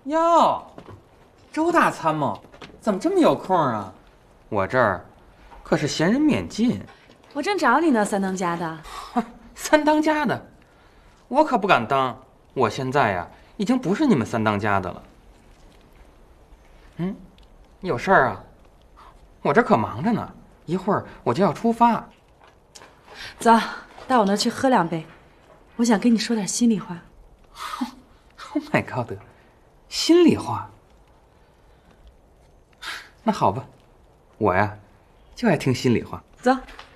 哟，周大参谋，怎么这么有空啊？我这儿可是闲人免进。 我正找你呢，三当家的。 三当家的，我可不敢当。我现在呀，已经不是你们三当家的了。有事儿啊？我这可忙着呢，一会儿我就要出发。 走，到我那儿去喝2杯，我想跟你说点心里话。 Oh my god， 心里话。那好吧，我呀就爱听心里话。 走。